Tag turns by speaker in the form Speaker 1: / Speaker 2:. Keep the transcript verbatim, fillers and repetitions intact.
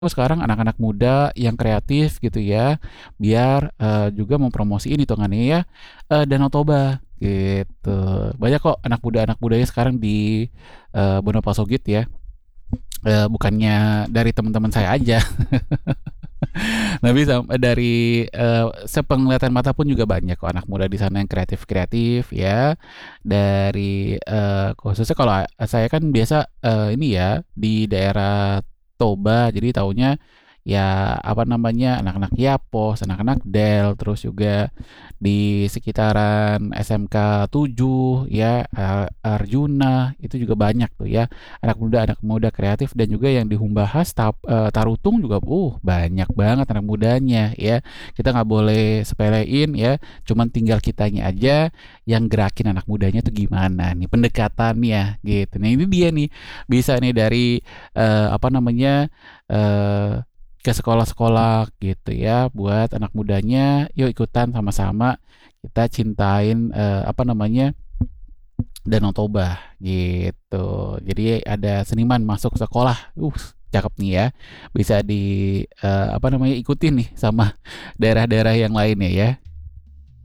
Speaker 1: Sekarang anak-anak muda yang kreatif gitu ya, biar, eee, juga mempromosiin hitungannya ya, eee, Danau Toba gitu. Banyak kok anak muda anak mudanya sekarang di, eee, Bonapasogit ya, eee, bukannya dari teman-teman saya aja. Tapi sam eee, dari, eee, sepenglihatan mata pun juga banyak kok anak muda di sana yang kreatif-kreatif ya. Dari, eee, khususnya kalau a saya kan biasa, eee, ini ya, di daerah Toba, jadi taunya ya, apa namanya, anak-anak Yapos, anak-anak Del, terus juga di sekitaran S M K tujuh ya, eee, Arjuna, itu juga banyak tuh ya, anak muda anak muda kreatif dan juga yang di Humbahas, tap eee, Tarutung juga, uh, banyak banget anak mudanya ya. Kita nggak boleh sepelein ya, cuman tinggal kitanya aja yang gerakin anak mudanya tuh gimana nih pendekatannya gitu. Nah ini dia nih, bisa nih dari, eee, apa namanya, eee, ke sekolah-sekolah gitu ya, buat anak mudanya, yuk ikutan sama-sama kita cintain, eee, apa namanya, Danau Toba gitu. Jadi ada seniman masuk sekolah, uh, cakep nih ya. Bisa di, eee, apa namanya, ikutin nih sama daerah-daerah yang lainnya ya.